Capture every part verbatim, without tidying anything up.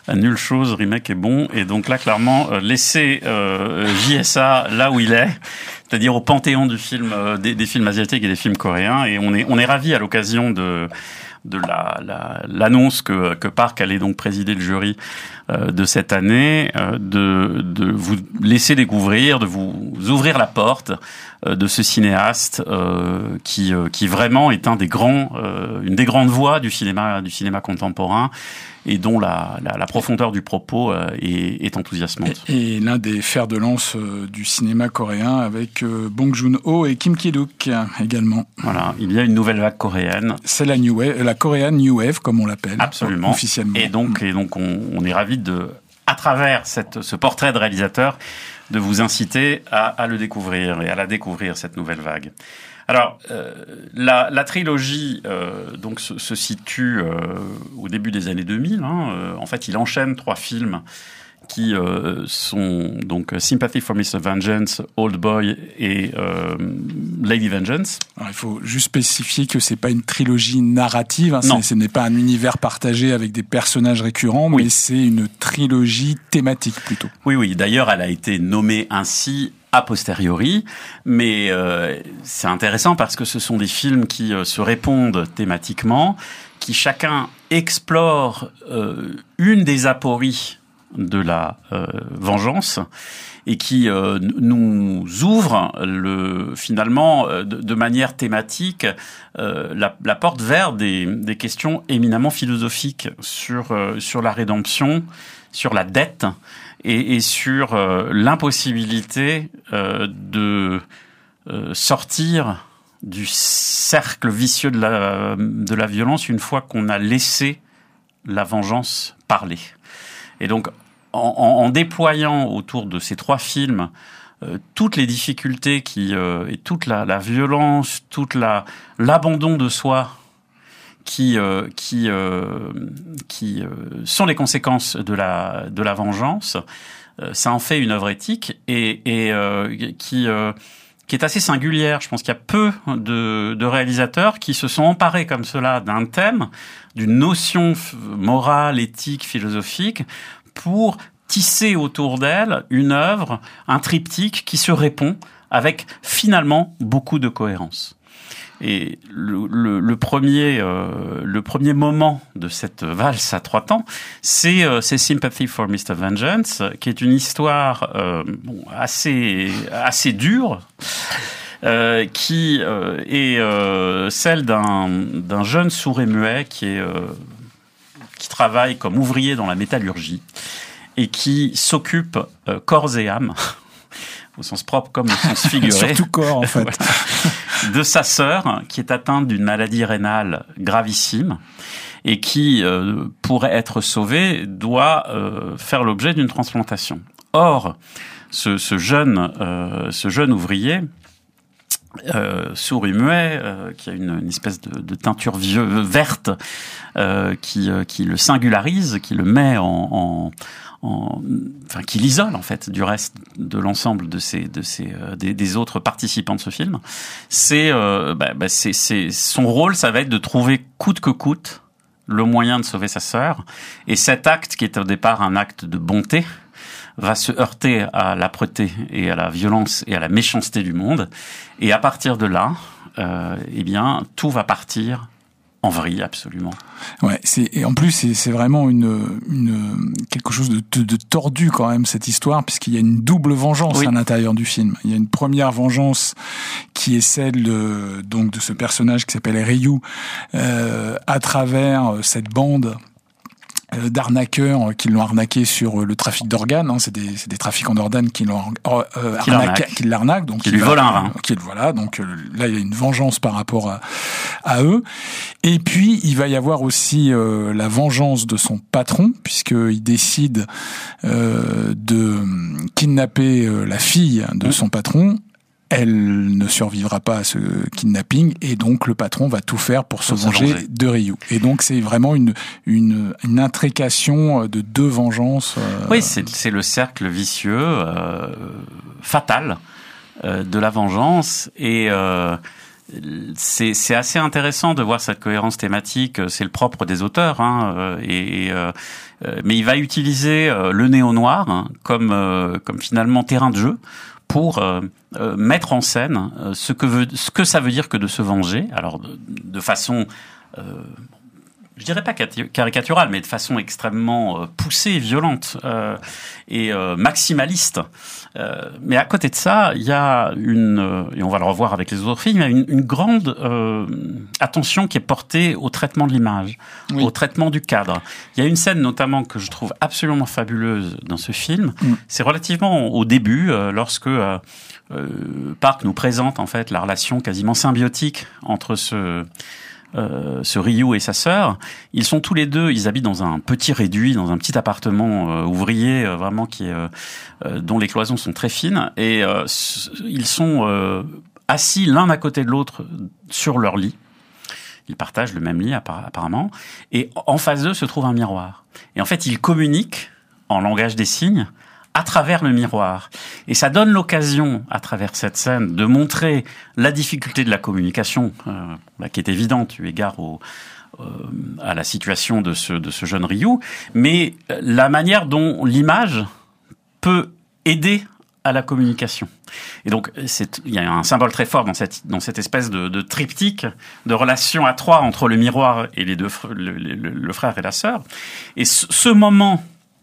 Nulle chose, remake est bon. Et donc là, clairement, euh, laissez euh, J S A là où il est, c'est-à-dire au panthéon du film, euh, des, des films asiatiques et des films coréens. Et on est, on est ravis à l'occasion de de la, la l'annonce que que Park allait donc présider le jury euh, de cette année, euh, de de vous laisser découvrir, de vous ouvrir la porte euh, de ce cinéaste euh, qui euh, qui vraiment est un des grands, euh, une des grandes voix du cinéma du cinéma contemporain, et dont la, la, la profondeur du propos euh, est, est enthousiasmante. Et, et l'un des fers de lance euh, du cinéma coréen avec euh, Bong Joon-ho et Kim Ki-duk également. Voilà, il y a une nouvelle vague coréenne. C'est la New Wave, la coréenne New Wave, comme on l'appelle. Absolument. Officiellement. Et donc, et donc on, on est ravis de, à travers cette, ce portrait de réalisateur, de vous inciter à, à le découvrir et à la découvrir, cette nouvelle vague. Alors, euh, la, la trilogie euh, donc se, se situe euh, au début des années deux mille. Hein, euh, en fait, il enchaîne trois films qui euh, sont donc Sympathy for mister Vengeance, Old Boy et euh, Lady Vengeance. Alors, il faut juste spécifier que c'est pas une trilogie narrative. Hein, non. Ce n'est pas un univers partagé avec des personnages récurrents, oui. mais c'est une trilogie thématique plutôt. Oui, oui. D'ailleurs, elle a été nommée ainsi a posteriori, mais euh, c'est intéressant parce que ce sont des films qui euh, se répondent thématiquement, qui chacun explore euh, une des apories de la euh, vengeance et qui euh, nous ouvre le, finalement de, de manière thématique euh, la, la porte vers des, des questions éminemment philosophiques sur, euh, sur la rédemption, sur la dette, et, et sur euh, l'impossibilité euh, de euh, sortir du cercle vicieux de la, de la violence une fois qu'on a laissé la vengeance parler. Et donc, en, en, en déployant autour de ces trois films euh, toutes les difficultés qui, euh, et toute la, la violence, toute la, l'abandon de soi qui euh, qui euh, qui euh, sont les conséquences de la de la vengeance, euh, ça en fait une œuvre éthique et et euh, qui euh, qui est assez singulière. Je pense qu'il y a peu de de réalisateurs qui se sont emparés comme cela d'un thème, d'une notion morale, éthique, philosophique, pour tisser autour d'elle une œuvre, un triptyque qui se répond avec finalement beaucoup de cohérence. Et le, le, le premier, euh, le premier moment de cette valse à trois temps, c'est, euh, c'est Sympathy for mister Vengeance, qui est une histoire euh, bon, assez, assez dure, euh, qui euh, est euh, celle d'un, d'un jeune sourd et muet qui est, euh, qui travaille comme ouvrier dans la métallurgie et qui s'occupe euh, corps et âme, au sens propre comme au sens figuré. Surtout corps, en fait. Voilà. De sa sœur, qui est atteinte d'une maladie rénale gravissime et qui, euh, pourrait être sauvée, doit euh, faire l'objet d'une transplantation. Or, ce, ce jeune, euh, ce jeune ouvrier, euh, sourd et muet, euh, qui a une, une espèce de, de teinture vieux, verte, euh, qui, euh, qui le singularise, qui le met en, en En, enfin, qui l'isole en fait du reste de l'ensemble de ces, de ces, euh, des, des autres participants de ce film. C'est, euh, bah, bah, c'est, c'est son rôle, ça va être de trouver coûte que coûte le moyen de sauver sa sœur. Et cet acte, qui est au départ un acte de bonté, va se heurter à l'âpreté et à la violence et à la méchanceté du monde. Et à partir de là, euh, eh bien, tout va partir en vrille, absolument. Ouais, c'est, et en plus, c'est, c'est vraiment une, une, quelque chose de, de, de tordu quand même, cette histoire, puisqu'il y a une double vengeance oui. à l'intérieur du film. Il y a une première vengeance qui est celle de, donc, de ce personnage qui s'appelle Ryu, euh, à travers cette bande d'arnaqueurs qui l'ont arnaqué sur le trafic d'organes, hein, c'est des c'est des trafiquants d'organes qui l'ont euh, qui arnaqué, qui l'arnaquent, donc qui lui volent un rein. Qui voilà, donc euh, là il y a une vengeance par rapport à, à eux. Et puis il va y avoir aussi euh, la vengeance de son patron, puisqu'il décide euh, de kidnapper euh, la fille de son patron. Elle ne survivra pas à ce kidnapping et donc le patron va tout faire pour se venger de Ryu. Et donc c'est vraiment une une, une intrication de deux vengeances. Euh... Oui, c'est c'est le cercle vicieux euh, fatal euh, de la vengeance et euh, c'est, c'est assez intéressant de voir cette cohérence thématique. C'est le propre des auteurs, hein, et, et euh, mais il va utiliser le néo-noir hein, comme euh, comme finalement terrain de jeu pour euh, euh, mettre en scène euh, ce que veut, ce que ça veut dire que de se venger. Alors de, de façon euh, je dirais pas caricaturale, mais de façon extrêmement poussée et violente euh, et euh, maximaliste. Euh, mais à côté de ça, il y a une, et on va le revoir avec les autres films, il y a une, une grande euh, attention qui est portée au traitement de l'image, oui. au traitement du cadre. Il y a une scène notamment que je trouve absolument fabuleuse dans ce film. Mm. C'est relativement au début, euh, lorsque euh, euh, Park nous présente en fait la relation quasiment symbiotique entre ce Euh, ce Ryu et sa sœur. Ils sont tous les deux, ils habitent dans un petit réduit, dans un petit appartement euh, ouvrier, euh, vraiment qui est, euh, euh, dont les cloisons sont très fines, et euh, ils sont euh, assis l'un à côté de l'autre sur leur lit. Ils partagent le même lit apparemment, et en face d'eux se trouve un miroir. Et en fait, ils communiquent en langage des signes à travers le miroir. Et ça donne l'occasion, à travers cette scène, de montrer la difficulté de la communication, euh, là, qui est évidente, eu égard au, euh, à la situation de ce, de ce jeune Ryu, mais la manière dont l'image peut aider à la communication. Et donc, c'est, il y a un symbole très fort dans cette, dans cette espèce de, de triptyque de relation à trois entre le miroir et les deux, le, le, le frère et la sœur. Et ce, ce moment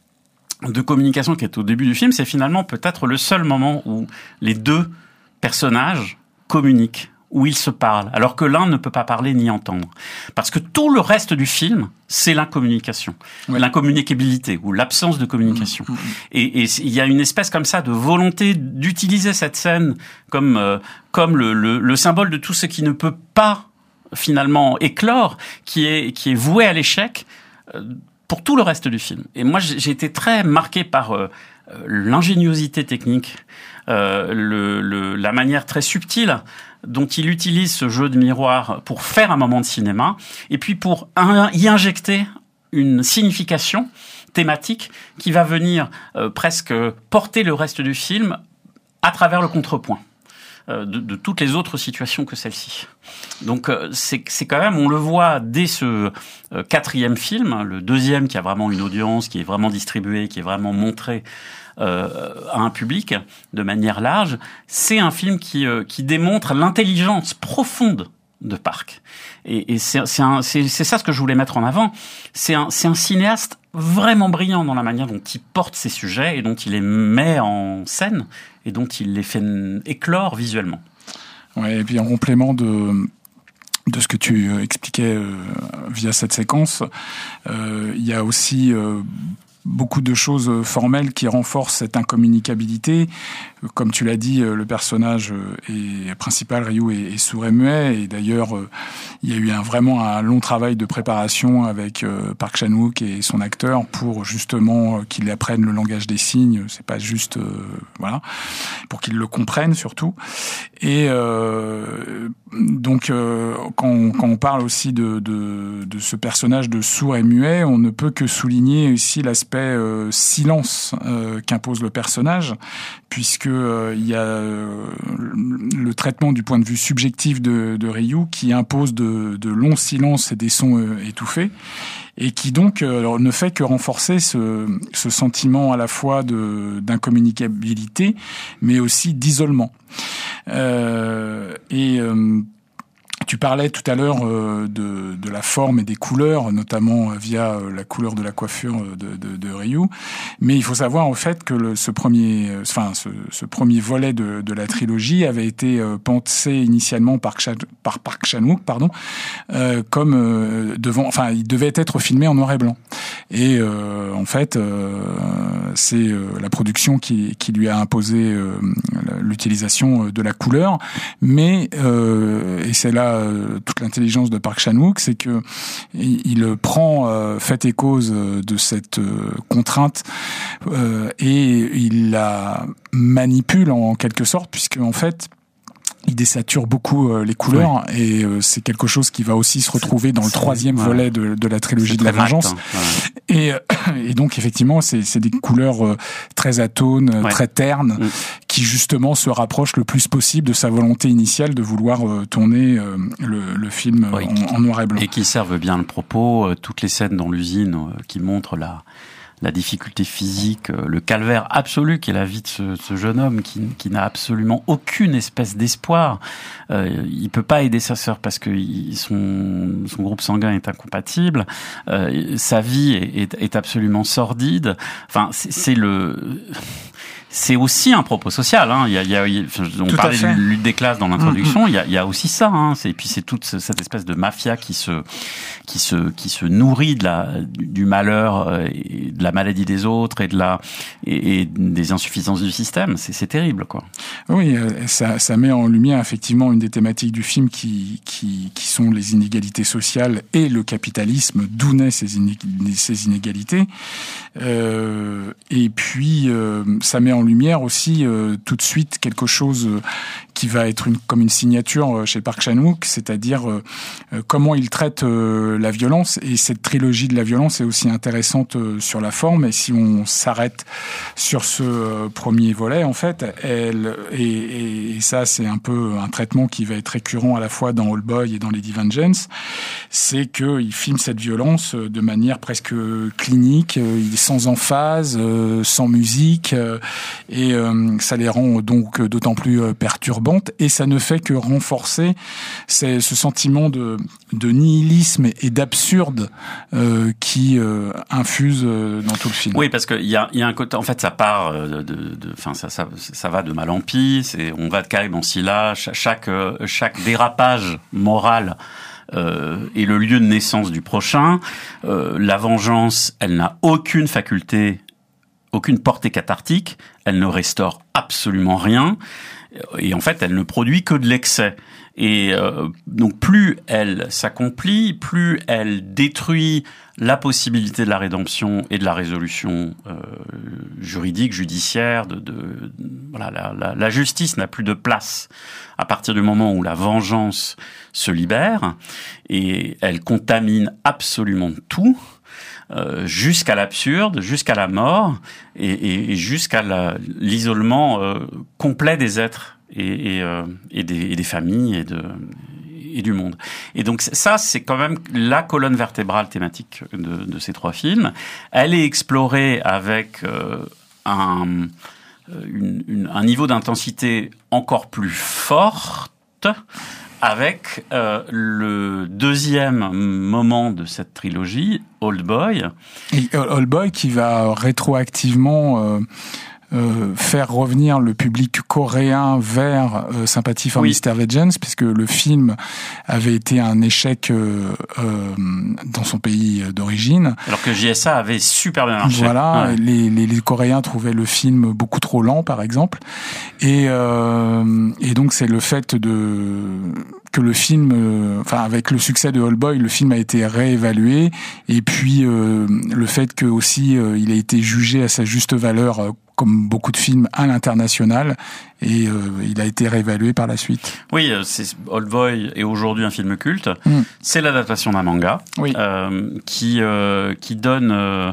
de communication qui est au début du film, c'est finalement peut-être le seul moment où les deux personnages communiquent, où ils se parlent, alors que l'un ne peut pas parler ni entendre. Parce que tout le reste du film, c'est l'incommunication, oui. l'incommunicabilité ou l'absence de communication. Mmh, mmh. Et il y a une espèce comme ça de volonté d'utiliser cette scène comme euh, comme le, le, le symbole de tout ce qui ne peut pas finalement éclore, qui est qui est voué à l'échec. Euh, pour tout le reste du film. Et moi, j'ai été très marqué par euh, l'ingéniosité technique, euh, le, le, la manière très subtile dont il utilise ce jeu de miroir pour faire un moment de cinéma, et puis pour un, y injecter une signification thématique qui va venir euh, presque porter le reste du film à travers le contrepoint. De, de toutes les autres situations que celle-ci. Donc c'est, c'est quand même, on le voit dès ce euh, quatrième film, le deuxième qui a vraiment une audience, qui est vraiment distribué, qui est vraiment montré euh, à un public de manière large, c'est un film qui, euh, qui démontre l'intelligence profonde de Park. Et, et c'est, c'est, un, c'est, c'est ça ce que je voulais mettre en avant. C'est un, c'est un cinéaste vraiment brillant dans la manière dont il porte ses sujets et dont il les met en scène et dont il les fait éclore visuellement. Ouais, et puis en complément de de ce que tu expliquais euh, via cette séquence, euh, il y a aussi euh, beaucoup de choses formelles qui renforcent cette incommunicabilité. Comme tu l'as dit, le personnage est principal, Ryu, est, est sourd et muet. Et d'ailleurs, il y a eu un, vraiment un long travail de préparation avec Park Chan-wook et son acteur pour justement qu'il apprenne le langage des signes. C'est pas juste, euh, voilà, pour qu'il le comprenne surtout. Et euh, donc, euh, quand, quand on parle aussi de, de, de ce personnage de sourd et muet, on ne peut que souligner ici l'aspect euh, silence euh, qu'impose le personnage, puisque euh, il y a euh, le traitement du point de vue subjectif de, de Ryu qui impose de, de longs silences et des sons euh, étouffés, et qui donc euh, ne fait que renforcer ce, ce sentiment à la fois de, d'incommunicabilité, mais aussi d'isolement. Euh, et euh, tu parlais tout à l'heure euh, de, de la forme et des couleurs, notamment via euh, la couleur de la coiffure de, de, de Ryu. Mais il faut savoir au fait que le, ce premier, enfin ce, ce premier volet de, de la trilogie avait été euh, pensé initialement par, par Park Chan-wook, pardon, euh, comme euh, devant, enfin il devait être filmé en noir et blanc. Et euh, en fait, euh, c'est euh, la production qui, qui lui a imposé euh, l'utilisation de la couleur. Mais euh, et c'est là toute l'intelligence de Park Chan-wook, c'est que il prend euh, fait et cause de cette euh, contrainte euh, et il la manipule en quelque sorte, puisque en fait il désature beaucoup euh, les couleurs, ouais. Et euh, c'est quelque chose qui va aussi se retrouver dans le troisième ouais. volet de, de la trilogie c'est de la vengeance. Mat, hein. Ouais. Et, et donc effectivement, c'est, c'est des couleurs euh, très atones, ouais. très ternes, mmh. qui qui justement se rapproche le plus possible de sa volonté initiale de vouloir euh, tourner euh, le, le film oui, en, en noir et blanc. Et qui servent bien le propos, euh, toutes les scènes dans l'usine euh, qui montrent la la difficulté physique, le calvaire absolu qui est la vie de ce, ce jeune homme qui, qui n'a absolument aucune espèce d'espoir. Euh, il peut pas aider sa sœur parce que il, son, son groupe sanguin est incompatible. Euh, sa vie est, est, est absolument sordide. Enfin, c'est, c'est le... C'est aussi un propos social. Hein. Il y a, il y a, on Tout parlait de lutte des classes dans l'introduction. Mm-hmm. Il y a, il y a aussi ça. Hein. C'est, et puis c'est toute cette espèce de mafia qui se, qui se, qui se nourrit de la, du malheur, et de la maladie des autres et de la, et, et des insuffisances du système. C'est, c'est terrible, quoi. Oui, ça, ça met en lumière effectivement une des thématiques du film qui, qui, qui sont les inégalités sociales et le capitalisme, d'où naissent ces, iné- ces inégalités. Euh, et puis, euh, ça met en en lumière aussi euh, tout de suite quelque chose euh, qui va être une, comme une signature euh, chez Park Chan-wook, c'est-à-dire euh, euh, comment il traite euh, la violence. Et cette trilogie de la violence est aussi intéressante euh, sur la forme. Et si on s'arrête sur ce euh, premier volet, en fait, elle et, et ça c'est un peu un traitement qui va être récurrent à la fois dans Old Boy et dans Lady Vengeance, c'est qu'il filme cette violence de manière presque clinique, il est sans emphase, euh, sans musique. Euh, Et euh, ça les rend donc d'autant plus euh, perturbantes, et ça ne fait que renforcer ces, ce sentiment de, de nihilisme et d'absurde euh, qui euh, infuse euh, dans tout le film. Oui, parce qu'il y a, y a un côté, en fait, ça part de, de, enfin, ça, ça, ça va de mal en pis. C'est, on va de Caïb en Scylla. Chaque, chaque dérapage moral Euh, est le lieu de naissance du prochain. Euh, la vengeance, elle n'a aucune faculté, aucune portée cathartique. Elle ne restaure absolument rien. Et en fait, elle ne produit que de l'excès. Et euh, donc, plus elle s'accomplit, plus elle détruit la possibilité de la rédemption et de la résolution euh, juridique, judiciaire. De, de, de voilà, la, la, la justice n'a plus de place à partir du moment où la vengeance se libère, et elle contamine absolument tout. Euh, jusqu'à l'absurde, jusqu'à la mort, et, et, et jusqu'à la, l'isolement euh, complet des êtres et, et, euh, et, des, et des familles et, de, et du monde. Et donc ça, c'est quand même la colonne vertébrale thématique de, de ces trois films. Elle est explorée avec euh, un, une, une, un niveau d'intensité encore plus forte, avec euh, le deuxième moment de cette trilogie, Old Boy. Et Old Boy qui va rétroactivement euh, euh, faire revenir le public coréen vers euh, Sympathy for oui. mister Vengeance, puisque le film avait été un échec euh, euh, dans son pays d'origine. Alors que J S A avait super bien marché. Voilà, ouais. les, les, les Coréens trouvaient le film beaucoup trop lent, par exemple. Et, euh, et donc c'est le fait de... que le film, euh, enfin avec le succès de Old Boy, le film a été réévalué, et puis euh, le fait que aussi euh, il a été jugé à sa juste valeur, euh, comme beaucoup de films à l'international, et euh, il a été réévalué par la suite. Oui, c'est, Old Boy est aujourd'hui un film culte. Mm. C'est l'adaptation d'un manga oui. euh, qui euh, qui donne euh,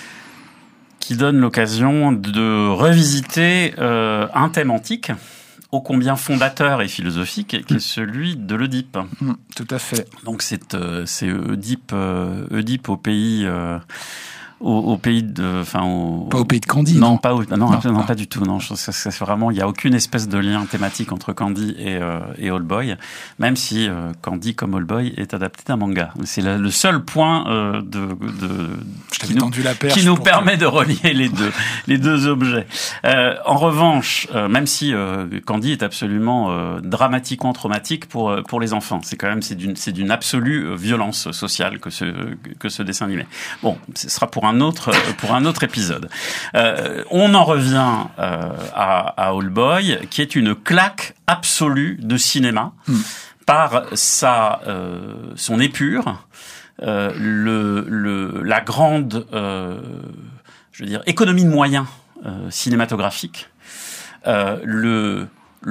qui donne l'occasion de revisiter euh, un thème antique ô combien fondateur et philosophique, qui est celui de l'Œdipe. Mmh, tout à fait. Donc c'est euh, c'est Œdipe, euh, Œdipe au pays. Euh, Au, au pays de, enfin, au, pas au pays de Candy. Non, non. pas au, non, non, non, pas du tout. Non, je, c'est, c'est vraiment, il y a aucune espèce de lien thématique entre Candy et, euh, et Old Boy, même si euh, Candy comme Old Boy est adapté d'un manga. C'est le, le seul point euh, de, de qui nous, la qui nous permet que... de relier les deux, les deux objets. Euh, en revanche, euh, même si euh, Candy est absolument euh, dramatiquement traumatique pour pour les enfants, c'est quand même c'est d'une c'est d'une absolue violence sociale que ce que ce dessin animé. Bon, ce sera pour un un autre pour un autre épisode. Euh, on en revient euh, à, à Old Boy, qui est une claque absolue de cinéma mm. par sa euh, son épure, euh, le le la grande euh, je veux dire économie de moyens euh, cinématographiques, euh, le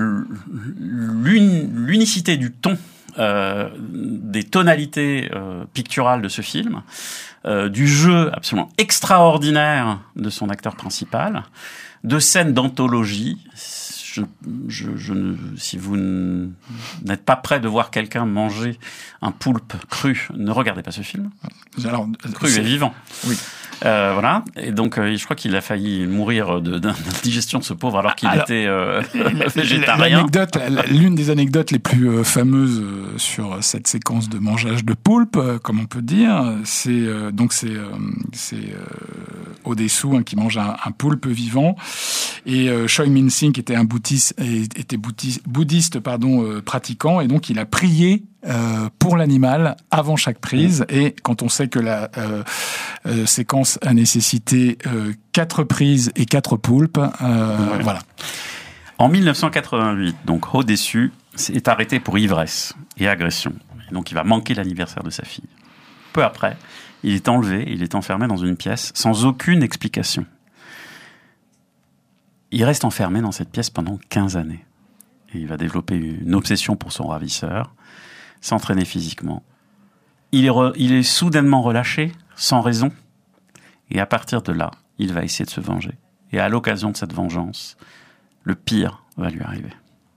l'un, l'unicité du ton, euh, des tonalités euh, picturales de ce film. Euh, du jeu absolument extraordinaire de son acteur principal, de scènes d'anthologie. je, je, je ne, si vous n'êtes pas prêt de voir quelqu'un manger un poulpe cru, ne regardez pas ce film. Alors, cru et vivant. Oui. Euh, voilà. Et donc, euh, je crois qu'il a failli mourir de, d'indigestion, ce pauvre, alors qu'il alors, était euh, végétarien. L'anecdote, l'une des anecdotes les plus euh, fameuses euh, sur cette séquence de mangeage de poulpe, euh, comme on peut dire, c'est euh, donc c'est euh, c'est euh, Odessu hein, qui mange un, un poulpe vivant, et euh, Choi Min-sing était un bouddhiste, était bouddhiste, bouddhiste pardon, euh, pratiquant, et donc il a prié Euh, pour l'animal avant chaque prise, et quand on sait que la euh, euh, séquence a nécessité euh, quatre prises et quatre poulpes, euh, ouais. voilà. En mille neuf cent quatre-vingt-huit, donc Odessu est arrêté pour ivresse et agression, et donc il va manquer l'anniversaire de sa fille. Peu après, il est enlevé, il est enfermé dans une pièce sans aucune explication. Il reste enfermé dans cette pièce pendant quinze années, et il va développer une obsession pour son ravisseur, s'entraîner physiquement. Il est, re, il est soudainement relâché, sans raison, et à partir de là, il va essayer de se venger. Et à l'occasion de cette vengeance, le pire va lui arriver.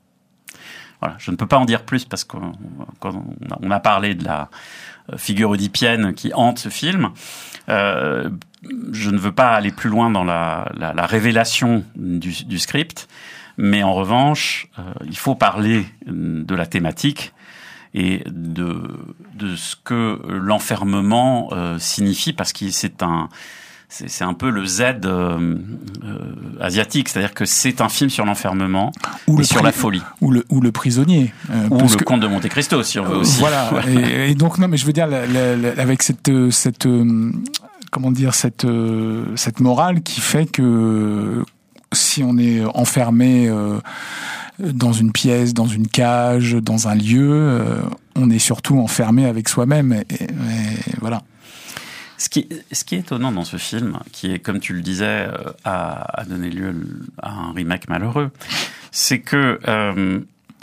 Voilà, je ne peux pas en dire plus parce qu'on on a parlé de la figure oedipienne qui hante ce film. Euh, je ne veux pas aller plus loin dans la, la, la révélation du, du script, mais en revanche, euh, il faut parler de la thématique et de de ce que l'enfermement euh, signifie, parce que c'est un c'est, c'est un peu le Z euh, euh, asiatique, c'est-à-dire que c'est un film sur l'enfermement ou et sur pri- la folie, ou le ou le prisonnier, euh, ou le que, Comte de Monte Cristo, si on veut aussi. Voilà. et, et donc non, mais je veux dire la, la, la, avec cette cette euh, comment dire cette euh, cette morale qui fait que si on est enfermé euh, dans une pièce, dans une cage, dans un lieu, euh, on est surtout enfermé avec soi-même. Et, et, et voilà. Ce qui, ce qui est étonnant dans ce film, qui est, comme tu le disais, euh, a, a donné lieu à un remake malheureux, c'est que euh,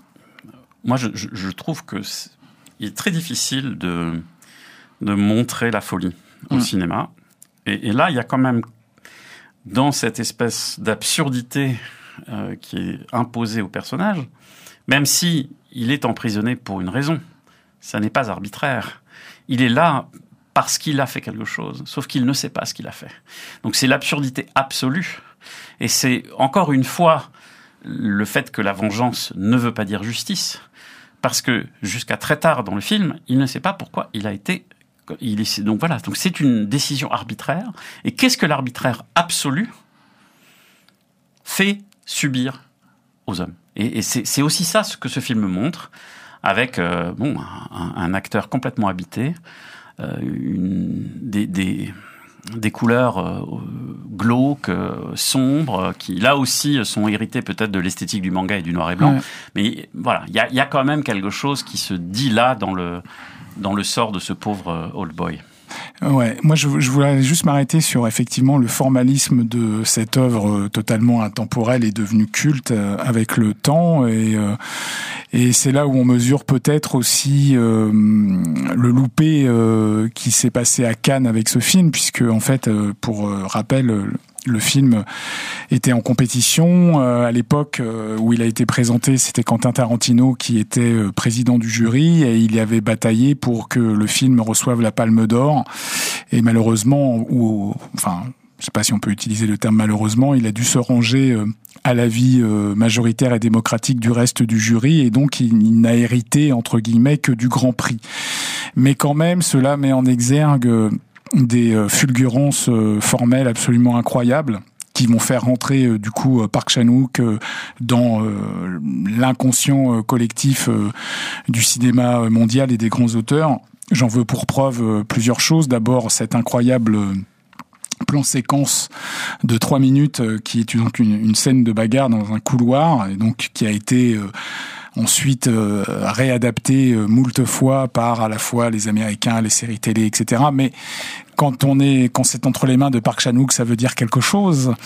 moi, je, je, je trouve que c'est, il est très difficile de, de montrer la folie au mmh. cinéma. Et, et là, il y a quand même, dans cette espèce d'absurdité Euh, qui est imposé au personnage, même si il est emprisonné pour une raison. Ça n'est pas arbitraire. Il est là parce qu'il a fait quelque chose, sauf qu'il ne sait pas ce qu'il a fait. Donc c'est l'absurdité absolue. Et c'est encore une fois le fait que la vengeance ne veut pas dire justice, parce que jusqu'à très tard dans le film, il ne sait pas pourquoi il a été... Il est... Donc voilà, donc c'est une décision arbitraire. Et qu'est-ce que l'arbitraire absolu fait subir aux hommes. Et, et c'est, c'est aussi ça ce que ce film montre, avec euh, bon, un, un acteur complètement habité, euh, une, des, des, des couleurs euh, glauques, euh, sombres, qui là aussi sont héritées peut-être de l'esthétique du manga et du noir et blanc. Ouais. Mais voilà, il y a, y a quand même quelque chose qui se dit là dans le, dans le sort de ce pauvre old boy. Ouais, moi je, je voulais juste m'arrêter sur effectivement le formalisme de cette œuvre totalement intemporelle et devenue culte avec le temps, et euh, et c'est là où on mesure peut-être aussi euh, le loupé euh, qui s'est passé à Cannes avec ce film, puisque en fait, euh, pour euh, rappel, le film était en compétition. Euh, à l'époque euh, où il a été présenté, c'était Quentin Tarantino qui était euh, président du jury, et il y avait bataillé pour que le film reçoive la Palme d'Or. Et malheureusement, ou enfin, je sais pas si on peut utiliser le terme malheureusement, il a dû se ranger euh, à l'avis euh, majoritaire et démocratique du reste du jury, et donc il, il n'a hérité entre guillemets que du Grand Prix. Mais quand même, cela met en exergue euh, des euh, fulgurances euh, formelles absolument incroyables qui vont faire rentrer euh, du coup Park Chan-wook euh, dans euh, l'inconscient euh, collectif euh, du cinéma mondial et des grands auteurs. J'en veux pour preuve euh, plusieurs choses. D'abord, cette incroyable euh, plan séquence de trois minutes euh, qui est donc une, une scène de bagarre dans un couloir, et donc qui a été euh, ensuite euh, réadapté euh, moult fois par à la fois les Américains, les séries télé, et cetera. Mais quand on est, quand c'est entre les mains de Park Chan-wook, ça veut dire quelque chose.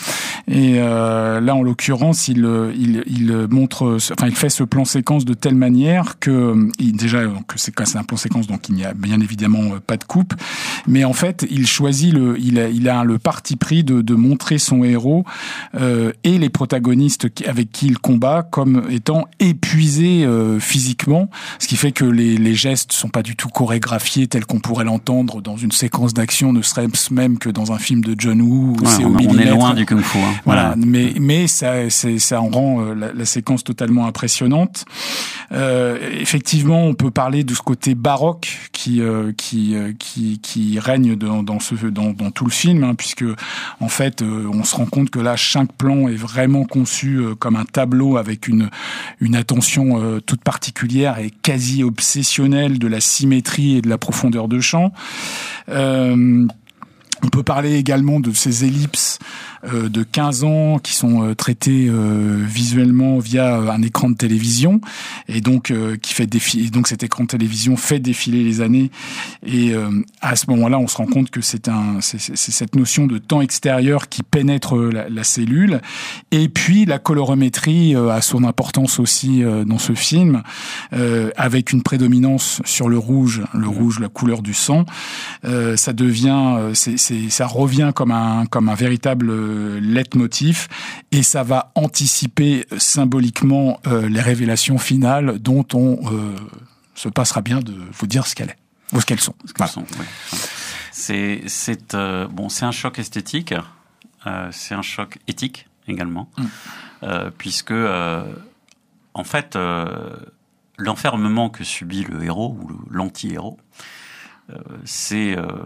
Et euh, là, en l'occurrence, il, il, il montre, enfin, il fait ce plan séquence de telle manière que, il, déjà, que c'est, c'est un plan séquence, donc il n'y a bien évidemment pas de coupe, mais en fait, il choisit le, il a, il a le parti pris de, de montrer son héros euh, et les protagonistes avec qui il combat comme étant épuisés euh, physiquement, ce qui fait que les, les gestes sont pas du tout chorégraphiés tels qu'on pourrait l'entendre dans une séquence d'action, ne serait-ce même que dans un film de John Woo. Ouais, c'est on, on est loin du kung-fu. Hein. Voilà, ouais. mais mais ça c'est, ça en rend euh, la, la séquence totalement impressionnante. Euh, effectivement, on peut parler de ce côté baroque qui euh, qui euh, qui qui règne dans dans ce dans, dans tout le film, hein, puisque en fait euh, on se rend compte que là chaque plan est vraiment conçu euh, comme un tableau avec une une attention euh, toute particulière et quasi obsessionnelle de la symétrie et de la profondeur de champ. Euh, on peut parler également de ces ellipses euh, de quinze ans qui sont euh, traitées euh, visuellement via un écran de télévision et donc euh, qui fait défiler, donc cet écran de télévision fait défiler les années et euh, à ce moment-là on se rend compte que c'est un c'est, c'est cette notion de temps extérieur qui pénètre la, la cellule et puis la colorimétrie euh, a son importance aussi euh, dans ce film euh, avec une prédominance sur le rouge, le rouge la couleur du sang, euh, ça devient euh, c'est, c'est ça revient comme un comme un véritable leitmotiv et ça va anticiper symboliquement euh, les révélations finales dont on euh, se passera bien de vous dire ce qu'elle est ou ce qu'elles sont. Ce qu'elles sont oui. C'est c'est euh, bon, c'est un choc esthétique, euh, c'est un choc éthique également, mm. euh, puisque euh, en fait euh, l'enfermement que subit le héros ou le, l'anti-héros, euh, c'est euh,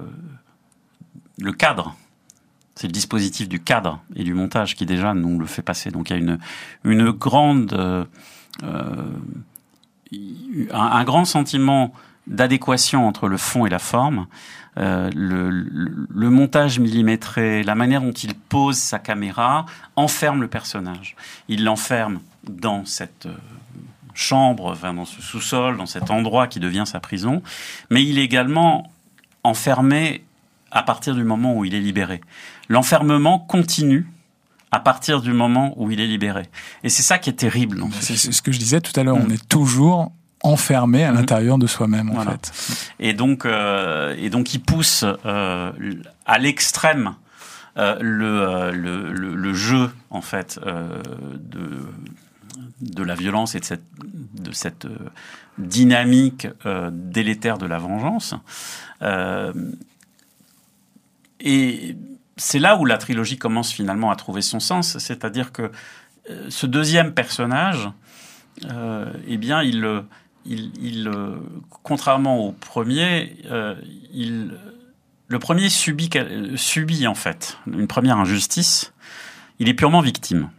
le cadre. C'est le dispositif du cadre et du montage qui déjà nous le fait passer. Donc il y a une une grande euh, un, un grand sentiment d'adéquation entre le fond et la forme. Euh, le, le, le montage millimétré, la manière dont il pose sa caméra enferme le personnage. Il l'enferme dans cette euh, chambre, enfin dans ce sous-sol, dans cet endroit qui devient sa prison, mais il est également enfermé à partir du moment où il est libéré. L'enfermement continue à partir du moment où il est libéré. Et c'est ça qui est terrible. Dans c'est, c'est ce que je disais tout à l'heure, mmh. on est toujours enfermé à mmh. l'intérieur de soi-même, en voilà. fait. Et donc, euh, et donc, il pousse euh, à l'extrême euh, le, le, le, le jeu, en fait, euh, de, de la violence et de cette, de cette euh, dynamique euh, délétère de la vengeance. Euh, et c'est là où la trilogie commence finalement à trouver son sens, c'est-à-dire que euh, ce deuxième personnage, euh, eh bien, il, il, il, euh, contrairement au premier, euh, il, le premier subit, subit en fait une première injustice. Il est purement victime.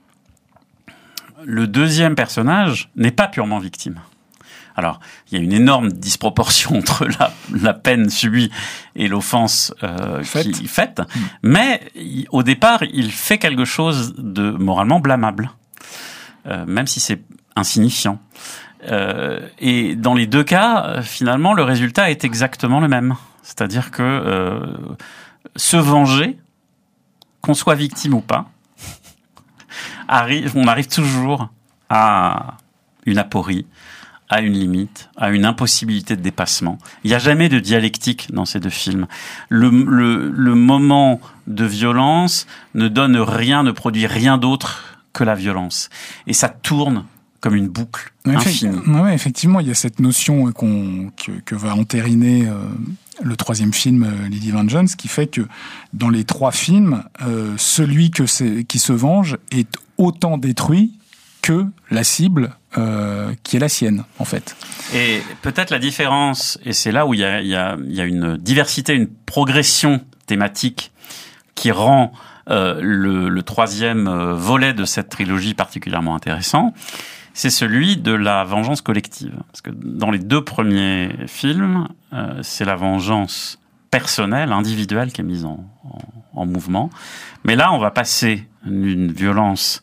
Le deuxième personnage n'est pas purement victime. Alors, il y a une énorme disproportion entre la, la peine subie et l'offense euh, faite. Qui, faite, mmh. mais il, au départ, il fait quelque chose de moralement blâmable, euh, même si c'est insignifiant. Euh, et dans les deux cas, finalement, le résultat est exactement le même. C'est-à-dire que euh, se venger, qu'on soit victime ou pas, arrive, on arrive toujours à une aporie, à une limite, à une impossibilité de dépassement. Il n'y a jamais de dialectique dans ces deux films. Le, le, le moment de violence ne donne rien, ne produit rien d'autre que la violence. Et ça tourne comme une boucle infinie. Oui, effectivement, il y a cette notion qu'on, que, que va entériner euh, le troisième film, euh, Lady Vengeance, qui fait que dans les trois films, euh, celui que c'est, qui se venge est autant détruit que la cible euh, qui est la sienne, en fait. Et peut-être la différence, et c'est là où il y a, il y a, il y a une diversité, une progression thématique qui rend euh, le, le troisième volet de cette trilogie particulièrement intéressant, c'est celui de la vengeance collective. Parce que dans les deux premiers films, euh, c'est la vengeance personnelle, individuelle qui est mise en, en, en mouvement. Mais là, on va passer d'une violence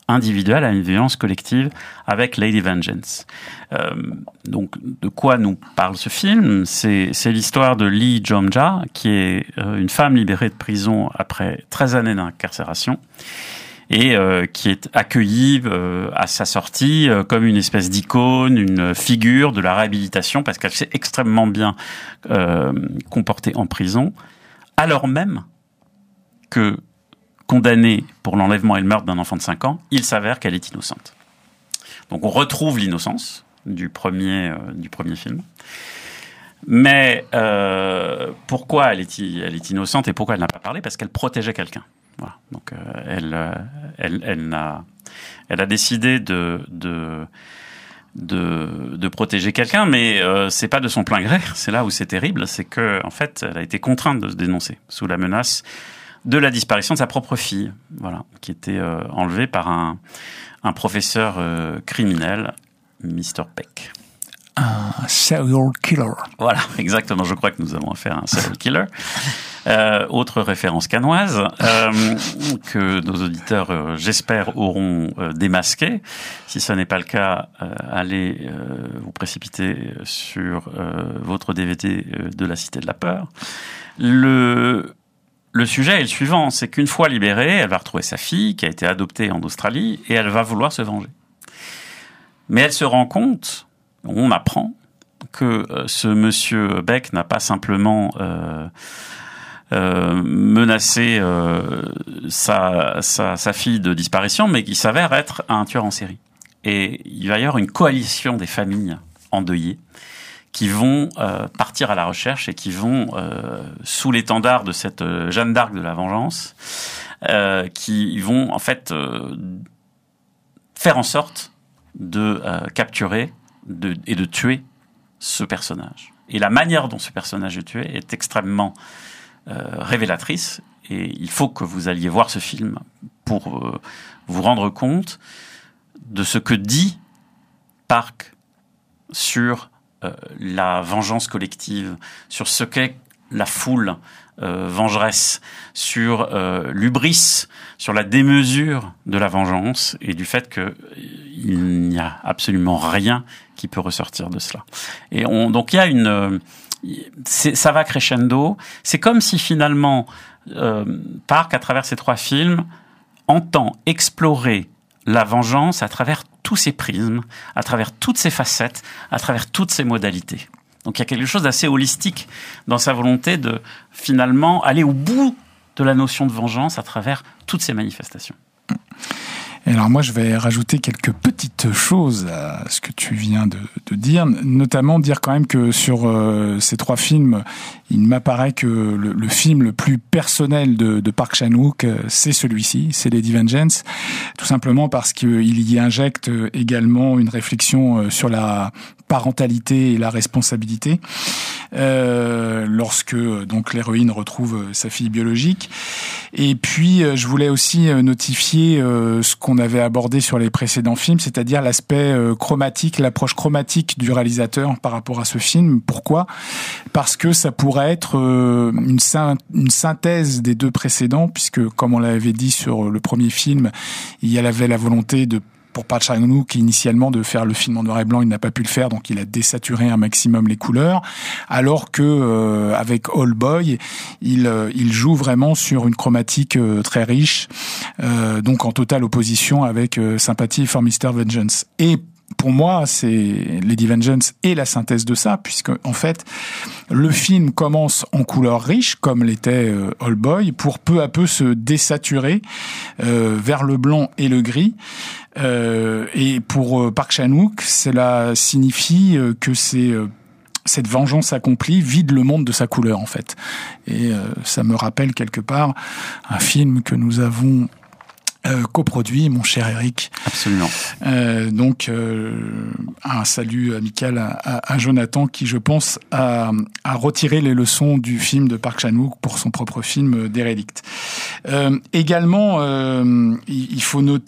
individuelle à une violence collective avec Lady Vengeance. Euh, donc, de quoi nous parle ce film ? C'est, c'est l'histoire de Lee Jong-ja, qui est euh, une femme libérée de prison après treize années d'incarcération et euh, qui est accueillie euh, à sa sortie euh, comme une espèce d'icône, une figure de la réhabilitation, parce qu'elle s'est extrêmement bien euh, comportée en prison, alors même que, condamnée pour l'enlèvement et le meurtre d'un enfant de cinq ans, il s'avère qu'elle est innocente. Donc on retrouve l'innocence du premier, euh, du premier film. Mais euh, pourquoi elle est, elle est innocente et pourquoi elle n'a pas parlé ? Parce qu'elle protégeait quelqu'un. Voilà. Donc euh, elle, euh, elle, elle, n'a, elle a décidé de, de, de, de protéger quelqu'un, mais euh, c'est pas de son plein gré. C'est là où c'est terrible, c'est que en fait, elle a été contrainte de se dénoncer sous la menace de la disparition de sa propre fille, voilà, qui était euh, enlevée par un, un professeur euh, criminel, mister Peck. Un serial killer. Voilà, exactement. Je crois que nous avons affaire à un serial killer. Euh, autre référence canoise euh, que nos auditeurs, euh, j'espère, auront euh, démasqué. Si ce n'est pas le cas, euh, allez euh, vous précipiter sur euh, votre D V D de La Cité de la Peur. Le Le sujet est le suivant, c'est qu'une fois libérée, elle va retrouver sa fille qui a été adoptée en Australie et elle va vouloir se venger. Mais elle se rend compte, on apprend, que euh, ce monsieur Beck n'a pas simplement euh, euh, menacé euh, sa, sa, sa fille de disparition, mais qu'il s'avère être un tueur en série. Et il va y avoir une coalition des familles endeuillées qui vont euh, partir à la recherche et qui vont, euh, sous l'étendard de cette euh, Jeanne d'Arc de la vengeance, euh, qui vont en fait euh, faire en sorte de euh, capturer de, et de tuer ce personnage. Et la manière dont ce personnage est tué est extrêmement euh, révélatrice, et il faut que vous alliez voir ce film pour euh, vous rendre compte de ce que dit Park sur Euh, la vengeance collective, sur ce qu'est la foule euh, vengeresse, sur euh, l'hubris, sur la démesure de la vengeance et du fait que il n'y a absolument rien qui peut ressortir de cela. Et on, donc il y a une, euh, c'est, ça va crescendo. C'est comme si finalement euh, Park, à travers ces trois films, entend explorer la vengeance à travers tous ses prismes, à travers toutes ses facettes, à travers toutes ses modalités. Donc il y a quelque chose d'assez holistique dans sa volonté de finalement aller au bout de la notion de vengeance à travers toutes ses manifestations. Et alors moi, je vais rajouter quelques petites choses à ce que tu viens de, de dire, notamment dire quand même que sur euh, ces trois films, il m'apparaît que le, le film le plus personnel de, de Park Chan-wook, c'est celui-ci, c'est Lady Vengeance, tout simplement parce qu'il y injecte également une réflexion sur la parentalité et la responsabilité euh, lorsque donc l'héroïne retrouve sa fille biologique. Et puis je voulais aussi notifier euh, ce qu'on avait abordé sur les précédents films, c'est-à-dire l'aspect euh, chromatique, l'approche chromatique du réalisateur par rapport à ce film. Pourquoi ? Parce que ça pourrait être euh, une, syn- une synthèse des deux précédents, puisque comme on l'avait dit sur le premier film, il y avait la volonté de pour Park Chan-wook, initialement, de faire le film en noir et blanc, il n'a pas pu le faire, donc il a désaturé un maximum les couleurs, alors que euh, avec Old Boy, il, euh, il joue vraiment sur une chromatique euh, très riche, euh, donc en totale opposition avec euh, Sympathy for mister Vengeance. Et pour moi, c'est Lady Vengeance est la synthèse de ça, puisque en fait, le film commence en couleurs riches, comme l'était euh, Old Boy, pour peu à peu se désaturer euh, vers le blanc et le gris. Euh, et pour euh, Park Chan-wook, cela signifie euh, que c'est euh, cette vengeance accomplie vide le monde de sa couleur, en fait. Et euh, ça me rappelle quelque part un film que nous avons Euh, coproduit, mon cher Eric. Absolument. Euh, donc, euh, un salut amical à, à, à Jonathan qui, je pense, a, a retiré les leçons du film de Park Chan-wook pour son propre film Derelict. Euh, également, euh, il, il faut noter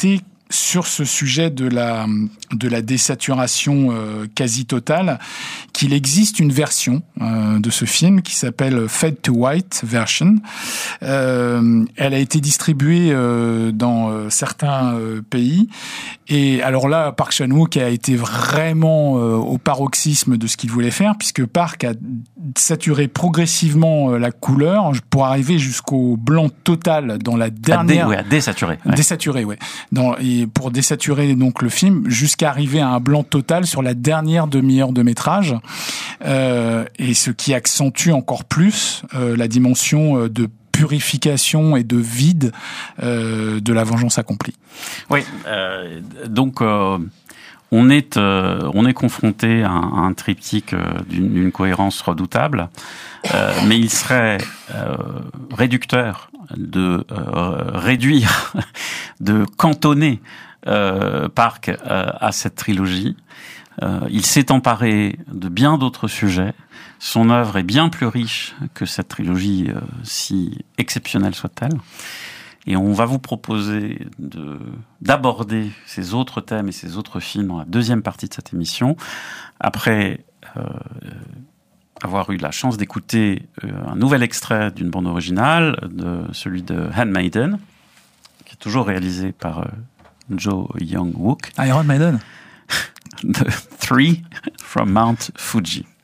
sur ce sujet de la de la désaturation euh, quasi totale, qu'il existe une version euh, de ce film qui s'appelle Fade to White version. Euh, elle a été distribuée euh, dans euh, certains euh, pays, et alors là, Park Chan-wook a été vraiment euh, au paroxysme de ce qu'il voulait faire, puisque Park a saturé progressivement euh, la couleur pour arriver jusqu'au blanc total dans la dernière. À, dé, ouais, à désaturer. Ouais. Désaturer, ouais. Dans, et pour désaturer donc le film jusqu'à arriver à un blanc total sur la dernière demi-heure de métrage, euh, et ce qui accentue encore plus euh, la dimension de purification et de vide euh, de la vengeance accomplie. Oui, euh, donc euh, on est euh, on est confronté à un, à un triptyque euh, d'une, d'une cohérence redoutable, euh, mais il serait euh, réducteur de euh, réduire, de cantonner euh, Park euh, à cette trilogie. Euh, il s'est emparé de bien d'autres sujets. Son œuvre est bien plus riche que cette trilogie, euh, si exceptionnelle soit-elle. Et on va vous proposer de, d'aborder ces autres thèmes et ces autres films dans la deuxième partie de cette émission, après euh, avoir eu la chance d'écouter euh, un nouvel extrait d'une bande originale, de celui de Handmaiden, qui est toujours réalisé par euh, Jo Young-wook. Iron Maiden. The Three from Mount Fuji.